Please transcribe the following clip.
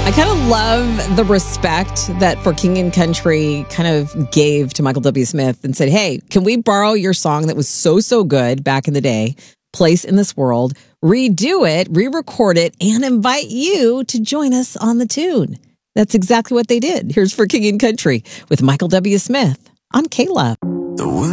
I kind of love the respect that For King and Country kind of gave to Michael W. Smith and said, hey, can we borrow your song that was so good back in the day, Place in This World, redo it, re-record it, and invite you to join us on the tune? That's exactly what they did. Here's For King and Country with Michael W. Smith on K-Love.